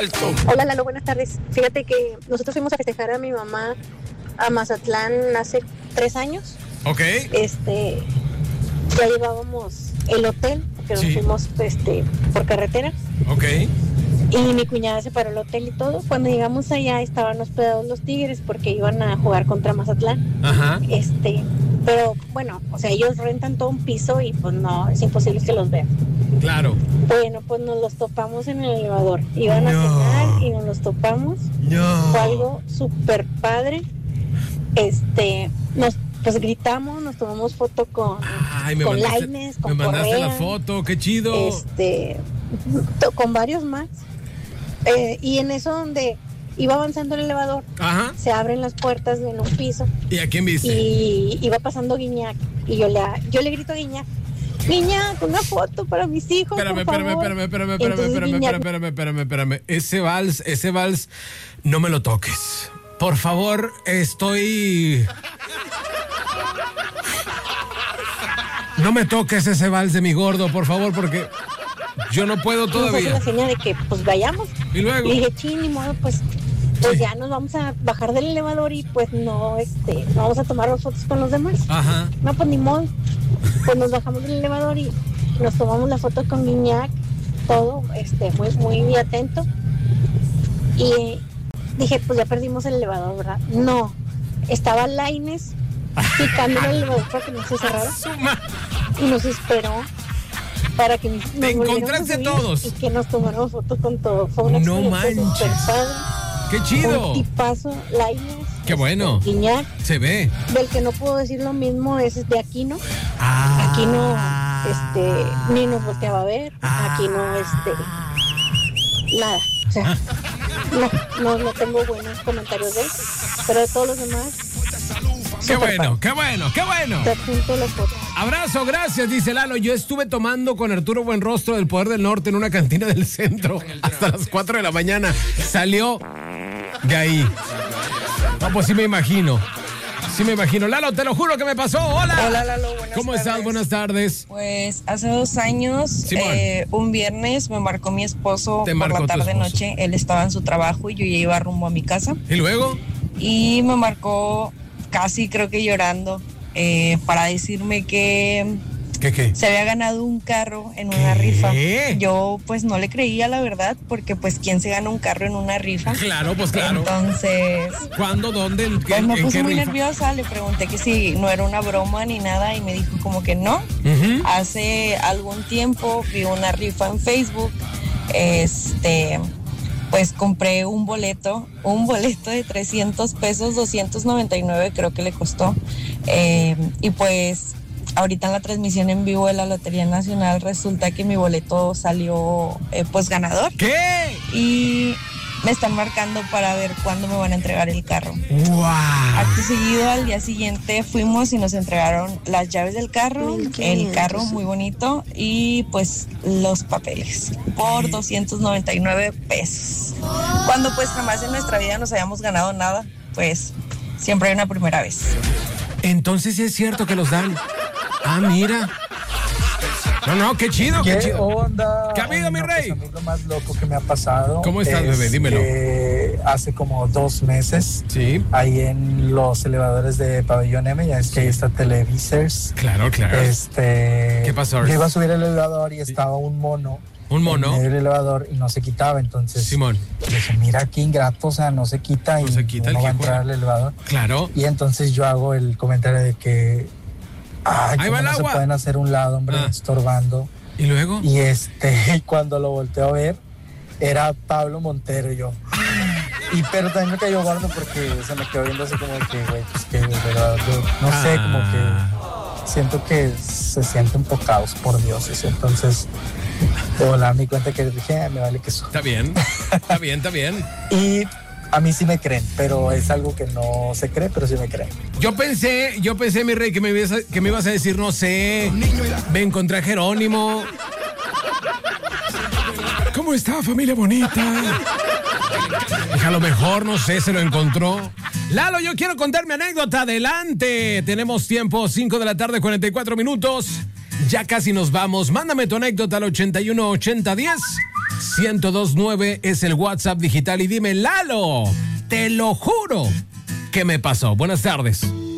Hola Lalo, buenas tardes. Fíjate que nosotros fuimos a festejar a mi mamá a Mazatlán hace 3 años. Ok. Ya llevábamos el hotel, porque nos fuimos por carretera. Ok. Y mi cuñada se paró el hotel y todo. Cuando llegamos allá estaban hospedados los Tigres porque iban a jugar contra Mazatlán. Ajá. Pero bueno, o sea, ellos rentan todo un piso y pues no, es imposible que los vean. Claro. Pues nos los topamos en el elevador. Iban a cenar y nos los topamos. Fue algo súper padre. Pues gritamos, nos tomamos foto con Lainez, con me mandaste Correa, la foto, qué chido. Con varios más. Y en eso donde iba avanzando el elevador, se abren las puertas en un piso. ¿Y a quién viste? Y iba pasando Guiñac. Y yo le grito a Guiñac, Guiñac, una foto para mis hijos. Espérame. Ese vals, no me lo toques. Por favor, no me toques ese vals de mi gordo, por favor, porque yo no puedo todavía. Fue la señal de que, pues, vayamos. Y luego. Y dije, ni modo, pues ya nos vamos a bajar del elevador y pues no vamos a tomar las fotos con los demás. Ajá. No, pues ni modo. Pues nos bajamos del elevador y nos tomamos la foto con Guiñac, todo, muy, muy atento. Y dije, pues ya perdimos el elevador, ¿verdad? No, estaba Lainez picando el elevador para que no se cerrara. Y nos esperó para que nos encontraste todos y que nos tomáramos fotos con todos. Fue una experiencia súper padre. ¡Qué chido! Un tipazo, Lainez. ¡Qué bueno! Guiñac. Se ve. Del que no puedo decir lo mismo es de Aquino. Aquino, ni nos volteaba a ver. Aquino, nada. O sea, no tengo buenos comentarios de él. Pero de todos los demás. ¡Qué bueno! Te adjunto la foto. Abrazo, gracias, dice Lalo. Yo estuve tomando con Arturo Buenrostro del Poder del Norte en una cantina del centro hasta las 4 de la mañana. Salió de ahí. No, pues sí me imagino. Lalo, te lo juro que me pasó. Hola. Hola, Lalo, buenas tardes. ¿Cómo estás? Buenas tardes. Pues hace 2 años, un viernes me marcó mi esposo por la tarde-noche. Él estaba en su trabajo y yo ya iba rumbo a mi casa. ¿Y luego? Y me marcó casi, creo que llorando, para decirme que ¿Qué? se había ganado un carro en una rifa. Yo pues no le creía, la verdad, porque pues ¿quién se gana un carro en una rifa? Claro, pues claro. Entonces, ¿cuándo? ¿Dónde? Pues me puse muy nerviosa, le pregunté que si no era una broma ni nada y me dijo como que no. Hace algún tiempo vi una rifa en Facebook, pues compré un boleto de 300 pesos, 299 creo que le costó, y pues ahorita en la transmisión en vivo de la Lotería Nacional resulta que mi boleto salió pues ganador. ¿Qué? Y me están marcando para ver cuándo me van a entregar el carro. ¡Wow! Acto seguido, al día siguiente fuimos y nos entregaron las llaves del carro, el carro muy bonito y pues los papeles por 299 pesos. Cuando pues jamás en nuestra vida nos habíamos ganado nada, pues siempre hay una primera vez. Entonces sí es cierto que los dan. Mira. No, qué chido. ¿Qué onda? ¿Qué ha habido, mi rey? Pues a mí lo más loco que me ha pasado. ¿Cómo estás, bebé? Dímelo. Hace como 2 meses. Sí. Ahí en los elevadores de Pabellón M, ya es que ahí está Televisers. Claro. ¿Qué pasó? Yo iba a subir el elevador y estaba un mono. ¿Un mono? En el elevador y no se quitaba, entonces. Simón. Dije, mira qué ingrato, o sea, no se quita y no va a entrar al elevador. Claro. Y entonces yo hago el comentario de que ahí va el agua. Se pueden hacer un lado, hombre, estorbando. ¿Y luego? Y cuando lo volteo a ver, era Pablo Montero, yo. Pero también me cayó gordo porque se me quedó viendo así como que, güey, pues que, de verdad, no sé, como que siento que se sienten tocados por dioses. Entonces, de volar me di cuenta que dije, me vale que eso. Está bien. Y a mí sí me creen, pero es algo que no se cree, pero sí me creen. Yo pensé, mi rey, que me ibas a decir, no sé, me encontré a Jerónimo. ¿Cómo está, familia bonita? A lo mejor, no sé, se lo encontró. Lalo, yo quiero contar mi anécdota. Adelante. Tenemos tiempo, 5 de la tarde, 44 minutos. Ya casi nos vamos. Mándame tu anécdota al 81 80 10 1029 es el WhatsApp digital y dime, Lalo, te lo juro que me pasó. Buenas tardes.